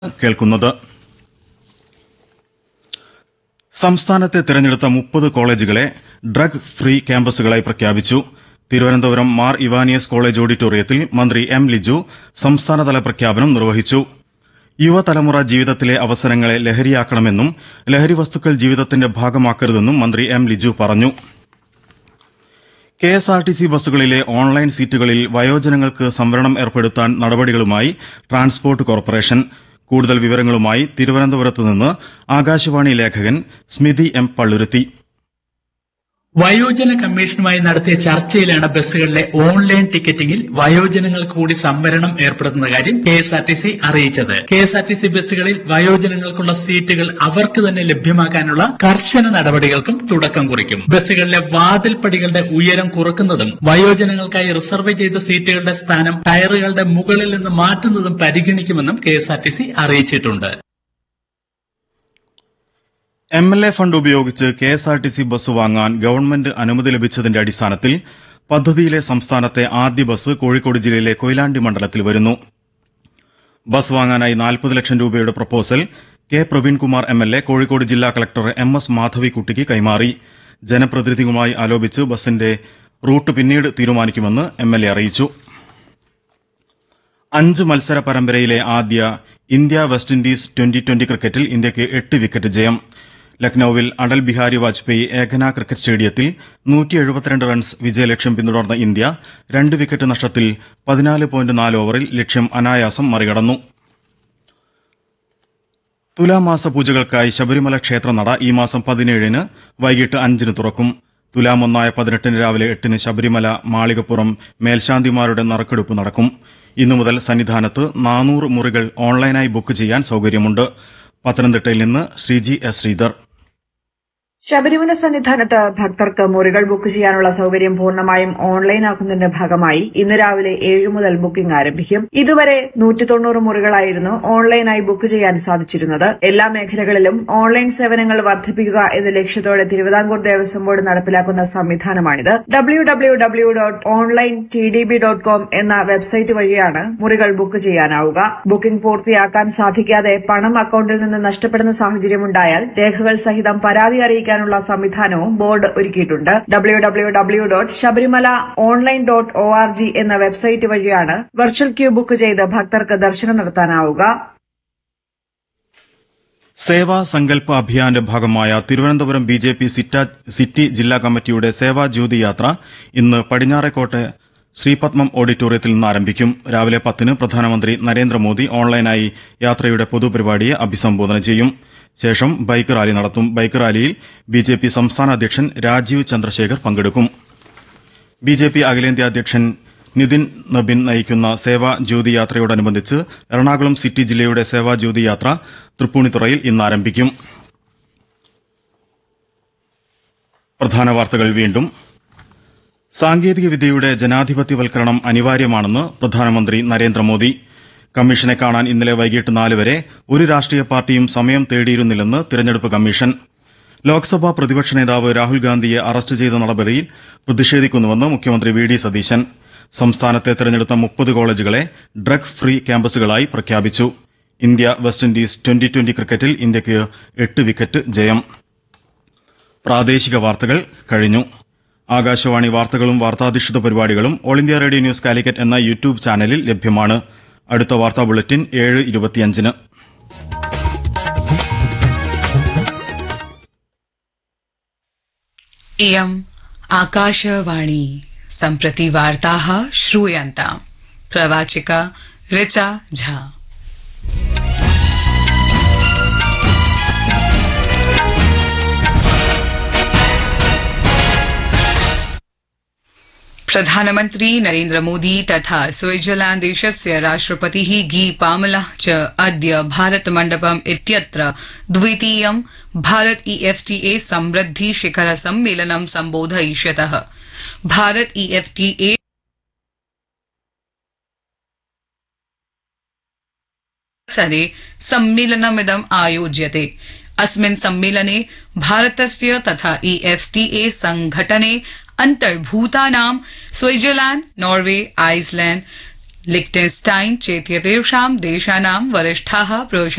കേൾക്കുന്നത്. സംസ്ഥാനത്തെ തിരഞ്ഞെടുത്ത 30 കോളേജുകളെ ഡ്രഗ് ഫ്രീ ക്യാമ്പസുകളായി പ്രഖ്യാപിച്ചു. തിരുവനന്തപുരം മാർ ഇവാനിയസ് കോളേജ് ഓഡിറ്റോറിയത്തിൽ മന്ത്രി എം ലിജു സംസ്ഥാനതല പ്രഖ്യാപനം നിർവഹിച്ചു. യുവതലമുറ ജീവിതത്തിലെ അവസരങ്ങളെ ലഹരിയാക്കണമെന്നും ലഹരി വസ്തുക്കൾ ജീവിതത്തിന്റെ ഭാഗമാക്കരുതെന്നും മന്ത്രി എം ലിജു പറഞ്ഞു. കെഎസ്ആർടിസി ബസ്സുകളിലെ ഓൺലൈൻ സീറ്റുകളിൽ വയോജനങ്ങൾക്ക് സംവരണം ഏർപ്പെടുത്താൻ നടപടികളുമായി ട്രാൻസ്പോർട്ട് കോർപ്പറേഷൻ. കൂടുതൽ വിവരങ്ങളുമായി തിരുവനന്തപുരത്ത് നിന്ന് ആകാശവാണി ലേഖകൻ സ്മിതി എം പള്ളുരുത്തി. വയോജന കമ്മീഷനുമായി നടത്തിയ ചർച്ചയിലാണ് ബസ്സുകളിലെ ഓൺലൈൻ ടിക്കറ്റിംഗിൽ വയോജനങ്ങൾക്ക് കൂടി സംവരണം ഏർപ്പെടുത്തുന്ന കാര്യം കെഎസ്ആർടിസി അറിയിച്ചത്. കെഎസ്ആർടിസി ബസ്സുകളിൽ വയോജനങ്ങൾക്കുള്ള സീറ്റുകൾ അവർക്ക് തന്നെ ലഭ്യമാക്കാനുള്ള കർശന നടപടികൾക്കും തുടക്കം കുറിക്കും. ബസ്സുകളിലെ വാതിൽപ്പടികളുടെ ഉയരം കുറക്കുന്നതും വയോജനങ്ങൾക്കായി റിസർവ് ചെയ്ത സീറ്റുകളുടെ സ്ഥാനം ടയറുകളുടെ മുകളിൽ നിന്ന് മാറ്റുന്നതും പരിഗണിക്കുമെന്നും കെഎസ്ആർടിസി അറിയിച്ചിട്ടുണ്ട്. എംഎൽഎ ഫണ്ട് ഉപയോഗിച്ച് കെഎസ്ആർടിസി ബസ് വാങ്ങാൻ ഗവൺമെന്റ് അനുമതി ലഭിച്ചതിന്റെ അടിസ്ഥാനത്തിൽ പദ്ധതിയിലെ സംസ്ഥാനത്തെ ആദ്യ ബസ് കോഴിക്കോട് ജില്ലയിലെ കൊയിലാണ്ടി മണ്ഡലത്തിൽ വരുന്നു. ബസ് വാങ്ങാനായി 40 ലക്ഷം രൂപയുടെ proposal K Praveenkumar MLA Kozhikode ജില്ലാ കളക്ടർ എംഎസ് മാധവിക്കുട്ടിക്ക് കൈമാറി. ജനപ്രതിനിധികളുമായി ആലോചിച്ച് ബസിന്റെ റൂട്ട് പിന്നീട് തീരുമാനിക്കുമെന്ന് എംഎൽഎ അറിയിച്ചു. 5 മത്സര പരമ്പരയിലെ ആദ്യ ഇന്ത്യ വെസ്റ്റ് ഇൻഡീസ് ട്വന്റി ക്രിക്കറ്റിൽ ഇന്ത്യയ്ക്ക് 8 വിക്കറ്റ് ജയം. ലക്നൌവിൽ അടൽ ബിഹാരി വാജ്പേയി ഏകന ക്രിക്കറ്റ് സ്റ്റേഡിയത്തിൽ 172 റൺസ് വിജയലക്ഷ്യം പിന്തുടർന്ന ഇന്ത്യ 2 വിക്കറ്റ് നഷ്ടത്തിൽ 14.4 ഓവറിൽ ലക്ഷ്യം അനായാസം മറികടന്നു. തുലാമാസ പൂജകൾക്കായി ശബരിമല ക്ഷേത്രനട ഈ മാസം 17-ന് വൈകിട്ട് 5-ന് തുറക്കും. തുലാം 1 18-ന് രാവിലെ 8-ന് ശബരിമല മാളികപ്പുറം മേൽശാന്തിമാരുടെ നറുക്കെടുപ്പ് നടക്കും. ഇന്നു മുതൽ സന്നിധാനത്ത് 400 മുറികൾ ഓൺലൈനായി ബുക്ക് ചെയ്യാൻ സൌകര്യമുണ്ട്. പത്തനംതിട്ടയിൽ നിന്ന് ശ്രീജി എസ് ശ്രീധർ. ശബരിമല സന്നിധാനത്ത് ഭക്തർക്ക് മുറികൾ ബുക്ക് ചെയ്യാനുള്ള സൌകര്യം പൂർണ്ണമായും ഓൺലൈനാക്കുന്നതിന്റെ ഭാഗമായി ഇന്ന് രാവിലെ 7 മുതൽ ബുക്കിംഗ് ആരംഭിക്കും. ഇതുവരെ 190 മുറികളായിരുന്നു ഓൺലൈനായി ബുക്ക് ചെയ്യാൻ സാധിച്ചിരുന്നത്. എല്ലാ മേഖലകളിലും ഓൺലൈൻ സേവനങ്ങൾ വർദ്ധിപ്പിക്കുക എന്ന ലക്ഷ്യത്തോടെ തിരുവിതാംകൂർ ദേവസ്വം ബോർഡ് നടപ്പിലാക്കുന്ന സംവിധാനമാണിത്. www.onlinetdb.com എന്ന വെബ്സൈറ്റ് വഴിയാണ് മുറികൾ ബുക്ക് ചെയ്യാനാവുക. ബുക്കിംഗ് പൂർത്തിയാക്കാൻ സാധിക്കാതെ പണം അക്കൌണ്ടിൽ നിന്ന് നഷ്ടപ്പെടുന്ന സാഹചര്യമുണ്ടായാൽ രേഖകൾ സഹിതം പരാതി അറിയിക്കാൻ സംവിധാനവും ബോർഡ് ഒരുക്കിയിട്ടുണ്ട്. www.shabarimalaonline.org എന്ന വെബ്സൈറ്റ് വഴിയാണ് വെർച്വൽ ക്യൂ ബുക്ക് ചെയ്ത് ഭക്തർക്ക് ദർശനം നടത്താനാവുക. സേവാ സങ്കൽപ് അഭിയാന്റെ ഭാഗമായ തിരുവനന്തപുരം ബിജെപി സിറ്റി ജില്ലാ കമ്മിറ്റിയുടെ സേവാ ജ്യോതി യാത്ര ഇന്ന് പടിഞ്ഞാറേക്കോട്ടെ ശ്രീപത്മം ഓഡിറ്റോറിയത്തിൽ നിന്ന് ആരംഭിക്കും. രാവിലെ 10-ന് പ്രധാനമന്ത്രി നരേന്ദ്രമോദി ഓൺലൈനായി യാത്രയുടെ പൊതുപരിപാടിയെ അഭിസംബോധന ചെയ്യും. ശേഷം ബൈക്ക് റാലി നടത്തും. ബൈക്ക് റാലിയിൽ ബിജെപി സംസ്ഥാന അധ്യക്ഷൻ രാജീവ് ചന്ദ്രശേഖർ പങ്കെടുക്കും. ബിജെപി അഖിലേന്ത്യാ അധ്യക്ഷൻ നിതിൻ നബിൻ നയിക്കുന്ന സേവാ ജ്യോതി യാത്രയോടനുബന്ധിച്ച് എറണാകുളം സിറ്റി ജില്ലയുടെ സേവാ ജ്യോതി യാത്ര തൃപ്പൂണിത്തുറയിൽ ഇന്ന് ആരംഭിക്കും. പ്രധാന വാർത്തകൾ വീണ്ടും. സാങ്കേതികവിദ്യയുടെ ജനാധിപത്യവൽക്കരണം അനിവാര്യമാണെന്ന് പ്രധാനമന്ത്രി നരേന്ദ്രമോദി. കമ്മീഷനെ കാണാൻ ഇന്നലെ വൈകിട്ട് 4 വരെ ഒരു രാഷ്ട്രീയ പാർട്ടിയും സമയം തേടിയിരുന്നില്ലെന്ന് തിരഞ്ഞെടുപ്പ് കമ്മീഷൻ. ലോക്സഭാ പ്രതിപക്ഷ നേതാവ് രാഹുൽ ഗാന്ധിയെ അറസ്റ്റ് ചെയ്ത നടപടിയിൽ പ്രതിഷേധിക്കുന്നുവെന്ന് മുഖ്യമന്ത്രി വി ഡി സതീശൻ. സംസ്ഥാനത്തെ തിരഞ്ഞെടുത്ത 30 കോളേജുകളെ ഡ്രഗ് ഫ്രീ ക്യാമ്പസുകളായി പ്രഖ്യാപിച്ചു. ഇന്ത്യ വെസ്റ്റ് ഇൻഡീസ് ട്വന്റി ക്രിക്കറ്റിൽ ഇന്ത്യയ്ക്ക് 8 വിക്കറ്റ് ജയം. പ്രാദേശിക വാർത്തകൾ കഴിഞ്ഞു. ആകാശവാണി വാർത്തകളും വാർത്താധിഷ്ഠിത പരിപാടികളും all India radio news Calicut എന്ന യൂട്യൂബ് ചാനലിൽ ലഭ്യമാണ്. അടുത്ത വാർത്താ ബുള്ളറ്റിൻ 7:25-ന്. इयम् आकाशवाणी सम्प्रति वार्ताः श्रूयन्ताम्. प्रवाचिका ऋचा झा. प्रधानमन्त्री नरेन्द्र मोदी तथा स्विट्जरलैण्ड देशस्य राष्ट्रपतिः गी पामलः च अद्य भारत मण्डपम् इत्यत्र द्वितीयं भारत EFTA समृद्धि शिखर सम्मेलनं सम्बोधयिष्यतः. भारत EFTA सरे सम्मेलनमिदम् आयोज्यते. अस्मिन् सम्मेलने भारतस्य तथा EFTA संघटने अन्तर्भूतानां स्विट्जरलैण्ड, नॉर्वे, आइसलैण्ड, लिechtenstein चेत्यतेषां देशानां वरिष्ठाः